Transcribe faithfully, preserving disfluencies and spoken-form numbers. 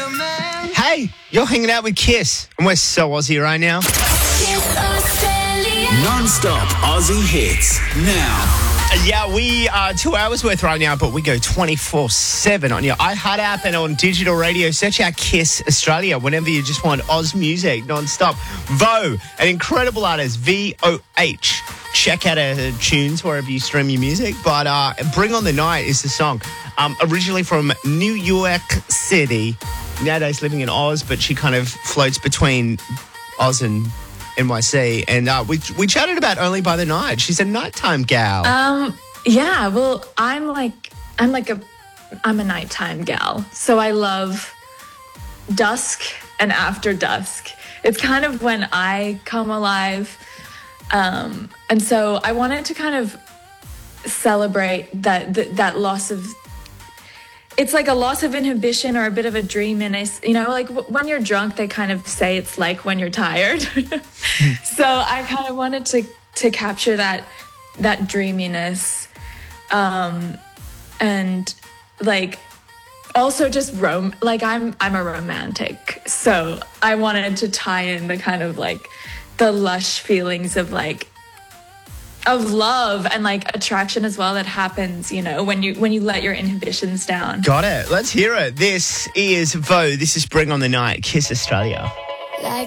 Hey, you're hanging out with Kiss, and we're so Aussie right now. Kiss Australia. Non-stop Aussie hits now. Uh, yeah, we are two hours worth right now, but we go twenty-four seven on your iHeart app and on digital radio. Search out Kiss Australia whenever you just want Oz music non-stop. Vo, an incredible artist, V O H. Check out her tunes wherever you stream your music. But uh, Bring On The Night is the song. Um, originally from New York City. Nowadays living in Oz, but she kind of floats between Oz and N Y C. And uh, we we chatted about Only by the Night. She's a nighttime gal. Um, yeah, well, I'm like, I'm like a, I'm a nighttime gal. So I love dusk and after dusk. It's kind of when I come alive. Um, and so I wanted to kind of celebrate that, that, that loss of, it's like a loss of inhibition or a bit of a dreaminess. You know, like w- when you're drunk, they kind of say it's like when you're tired. So I kind of wanted to to capture that that dreaminess, um, and like also just rom. Like I'm I'm a romantic, so I wanted to tie in the kind of like the lush feelings of like. Of love and like attraction as well that happens, you know, when you when you let your inhibitions down. Got it. Let's hear it. This is Vo. This is Bring On The Night. Kiss Australia. Like